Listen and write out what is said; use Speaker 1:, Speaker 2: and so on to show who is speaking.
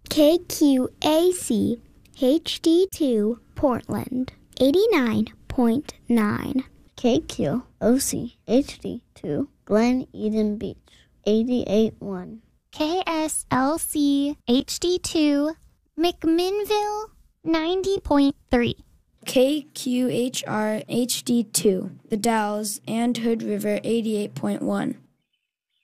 Speaker 1: KQAC HD2 Portland 89.9.
Speaker 2: KQOC HD2 Glen Eden Beach 88.1.
Speaker 3: KSLC HD2 McMinnville 90.3.
Speaker 4: KQHR HD2 The Dalles and Hood River 88.1.